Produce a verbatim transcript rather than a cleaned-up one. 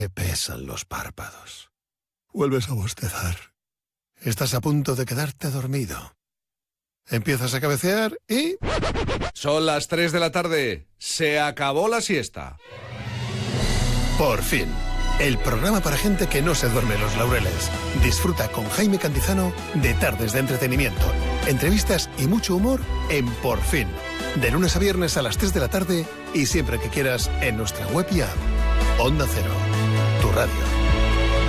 Te pesan los párpados. Vuelves a bostezar. Estás a punto de quedarte dormido. Empiezas a cabecear y... Son las tres de la tarde. Se acabó la siesta. Por fin. El programa para gente que no se duerme en los laureles. Disfruta con Jaime Cantizano de tardes de entretenimiento, entrevistas y mucho humor en Por fin. De lunes a viernes a las tres de la tarde y siempre que quieras en nuestra web y app. Onda Cero, tu radio.